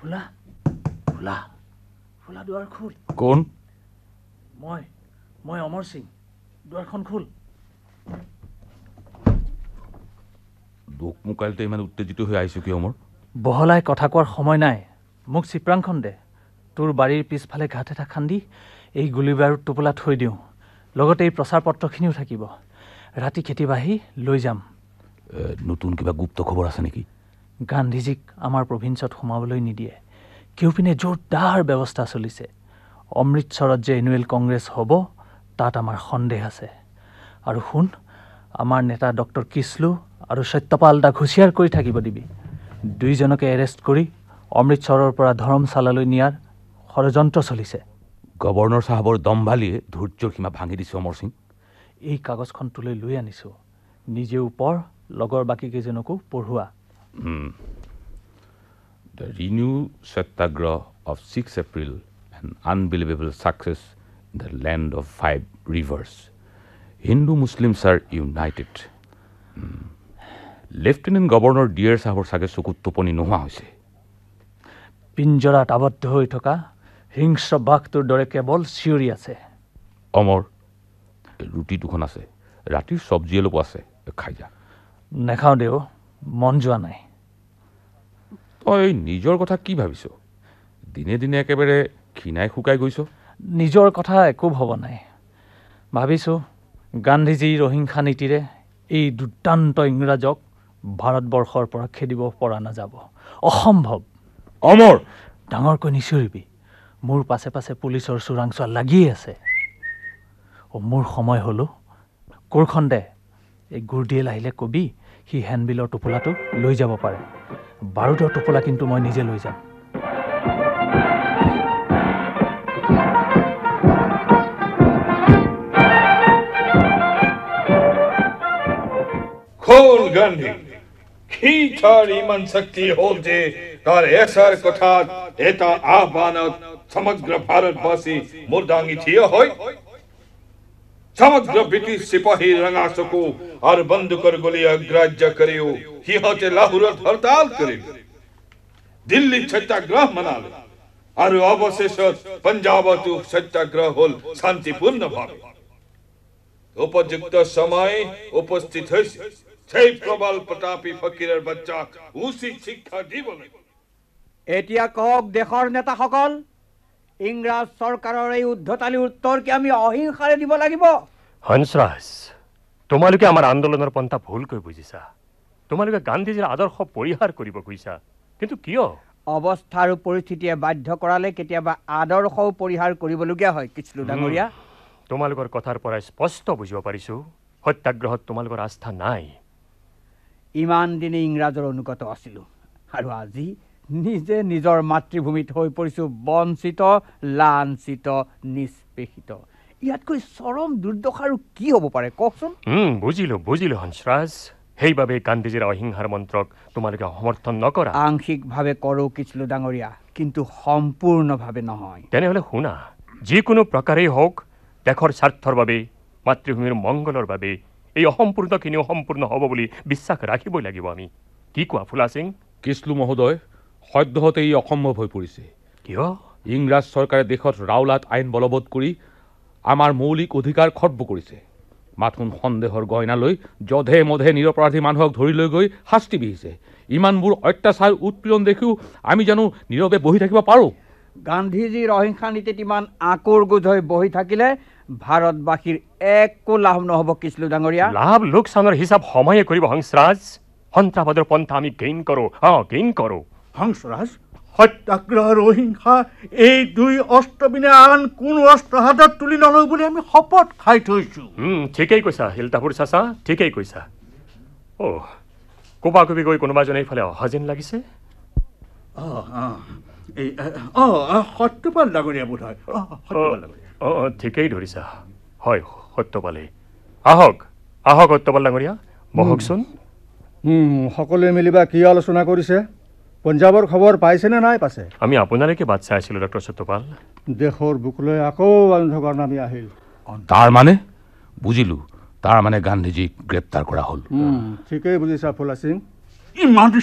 ফুলা ফুলা ফুলা দুৱাৰ খোল। কোন? মই অমৰ সিং। দুৱাৰখন খোল। দুখ মুকালিতে ইমান উত্তেজিত হৈ আহিছো কিয় অমৰ? বহলাই কথা কোৱাৰ সময় নাই। মোক চিপৰাংখন দে। তোৰ বাৰীৰ পিছফালে ঘাট এটা খান্দি এই গুলীবাৰুদ টোপোলা থৈ দিওঁ। লগতে এই প্ৰচাৰ পত্ৰখিনিও থাকিব। ৰাতি খেতি বাঢ়ি লৈ যাম। নতুন কিবা গুপ্ত খবৰ আছে নেকি? গান্ধীজীক আমাৰ প্ৰভিন্সত সোমাবলৈ নিদিয়ে। কেউপিনে জোৰদাৰ ব্যৱস্থা চলিছে। অমৃতসৰত যে এনুৱেল কংগ্ৰেছ হ'ব তাত আমাৰ সন্দেহ আছে। আৰু শুন, আমাৰ নেতা ডক্টৰ কিছলু আৰু সত্যপাল দাক হুঁচিয়াৰ কৰি থাকিব দিবি। দুইজনকে এৰেষ্ট কৰি অমৃতসৰৰ পৰা ধৰমশালালৈ নিয়াৰ ষড়যন্ত্ৰ চলিছে। গভৰ্ণৰ চাহাবৰ দম্ভালিয়ে ধৈৰ্যৰ সীমা ভাঙি দিছে অমৰ সিং। এই কাগজখন তোলৈ লৈ আনিছোঁ। নিজেও পঢ়, লগৰ বাকীকেইজনকো পঢ়োৱা। The renewed Satyagraha of 6 April, an unbelievable success in the land of 5 rivers. Hindu-Muslims are united. Lieutenant Governor Dear Sahor sage চকুত টোপনি নোহোৱা হৈছে। পিঞ্জৰাত আবদ্ধ হৈ থকা হিংস্ৰ বাঘটোৰ দৰে কেৱল চিঞৰি আছে। অমৰ, ৰুটি দুখন আছে, ৰাতিৰ চব্জি অলপ আছে, খাই যা। নেখাওঁ দেও, মন যোৱা নাই। তই নিজৰ কথা কি ভাবিছ? দিনে দিনে একেবাৰে ক্ষীণাই শুকাই গৈছ। নিজৰ কথা একো ভবা নাই। ভাবিছোঁ গান্ধীজীৰ অহিংসা নীতিৰে এই দুৰ্দান্ত ইংৰাজক ভাৰতবৰ্ষৰ পৰা খেদিব পৰা নাযাব। অসম্ভৱ। অমৰ, ডাঙৰকৈ নিচিঞৰিবি। মোৰ পাছে পাছে পুলিচৰ চোৰাংচোৱা লাগিয়ে আছে। মোৰ সময় হ'লো। কোৰখন দে। এই গুৰদিয়েল আহিলে কবি সি হেণ্ডবিলৰ টোপোলাটো লৈ যাব পাৰে। বাৰুদৰ টোপোলা কিন্তু মই নিজে লৈ যাম। খোল গান্ধী, কি তাৰ ইমান শক্তি হ'ল যে তাৰ এসাৰ কথাত এটা আহ্বানত সমগ্ৰ ভাৰতবাসী মুৰ্দাঙ্গী থিয় হয়। সমগ্ৰ ব্ৰিটিছ চিপাহীৰ ৰঙা চকু আৰু বন্দুকৰ গুলী অগ্ৰাহ্য কৰিও সিহঁতে লাহোৰত হৰতাল কৰিলে, দিল্লীত সত্যাগ্ৰহ মনালে আৰু অৱশেষত পঞ্জাবতো সত্যাগ্ৰহ হ'ল শান্তিপূৰ্ণভাৱে। উপযুক্ত সময় উপস্থিত হৈছে। সেই প্ৰবল প্ৰতাপী ফকীৰৰ বাচ্চাক উচিত শিক্ষা দিব লাগিব। এতিয়া কওক দেশৰ নেতাসকল, ইংৰাজ চৰকাৰৰ এই উদ্ধতালি উত্তৰ কি আমি অহিংসাৰে দিব লাগিব? হংসৰাজ, তোমালোকে আমাৰ আন্দোলনৰ পন্থা ভুলকৈ বুজিছা। তোমালোকে গান্ধীজীৰ আদৰ্শ পৰিহাৰ কৰিব খুজিছা, কিন্তু কিয়? অৱস্থা আৰু পৰিস্থিতিয়ে বাধ্য কৰালে কেতিয়াবা আদৰ্শও পৰিহাৰ কৰিবলগীয়া হয়। কিছলু ডাঙৰীয়া, তোমালোকৰ কথাৰ পৰা স্পষ্ট বুজিব পাৰিছো সত্যাগ্ৰহত তোমালোকৰ আস্থা নাই। ইমান দিনে ইংৰাজৰ অনুগত আছিলোঁ আৰু আজি নিজে নিজৰ মাতৃভূমিত হৈ পৰিছোঁ বঞ্চিত, লাঞ্ছিত, নিষ্পেষিত। ইয়াতকৈ চৰম দুৰ্দশা আৰু কি হ'ব পাৰে কওকচোন? বুজিলো হংসৰাজ। সেইবাবে গান্ধীজীৰ অহিংসাৰ মন্ত্ৰক তোমালোকে সমৰ্থন নকৰা। আংশিকভাৱে কৰোঁ কিছলু ডাঙৰীয়া, কিন্তু সম্পূৰ্ণভাৱে নহয়। তেনেহ'লে শুনা, যিকোনো প্ৰকাৰেই হওক দেশৰ স্বাৰ্থৰ বাবে, মাতৃভূমিৰ মংগলৰ বাবে এই অসম্পূৰ্ণখিনিও সম্পূৰ্ণ হ'ব বুলি বিশ্বাস ৰাখিবই লাগিব আমি। কি কোৱা ফুলা সিং? কিছলু মহোদয়, সদ্যহতে ই অসম্ভৱ হৈ পৰিছে। কিয়? ইংৰাজ চৰকাৰে দেশত ৰাওলাট আইন বলবৎ কৰি আমাৰ মৌলিক অধিকাৰ খৰ্ব কৰিছে। মাথোন সন্দেহৰ গইনা লৈ যধে মধে নিৰপৰাধী মানুহক ধৰি লৈ গৈ শাস্তি বিহিছে। ইমানবোৰ অত্যাচাৰ উৎপীড়ন দেখিও আমি জানো নীৰৱে বহি থাকিব পাৰোঁ? গান্ধীজীৰ অহিংসা নীতিত ইমান আকুৰ গোজ হৈ বহি থাকিলে ভাৰতবাসীৰ একো লাভ নহ'ব কিছলু ডাঙৰীয়া। লাভ লোকচানৰ হিচাপ সময়ে কৰিব হংসৰাজ। সন্ত্ৰাসবাদৰ পন্থা আমি গেইন কৰোঁ। হংসৰাজ, সত্যাগ্ৰহ আৰু অহিংসা এই দুই অস্ত্ৰ বিনে আন কোনো অস্ত্ৰ হাতত তুলি নলওঁ বুলি আমি শপত খাই থৈছোঁ। ঠিকেই কৈছা হিলতাপুৰ চাচা, ঠিকেই কৈছা। কোবাকুবি গৈ কোনোবা এজনে এইফালে অহা যেন লাগিছে। সত্যপাল ডাঙৰীয়া বোধ হয়। ঠিকেই ধৰিছা, হয় সত্যপালেই। আহক সত্যপাল ডাঙৰীয়া, বহকচোন। সকলোৱে মিলিবা কি আলোচনা কৰিছে? পঞ্জাবৰ খবৰ পাইছেনে নাই পাছে? আমি আপোনালৈকে বাট চাই আছিলোঁ ডক্টৰ সত্যপাল। দেশৰ বুকুলৈ আকৌ অন্ধকাৰ নামি আহিল। তাৰ মানে বুজিলোঁ, তাৰ মানে গান্ধীজীক গ্ৰেপ্তাৰ কৰা হ'ল। ঠিকেই বুজিছা ফুলা সিং। ইমান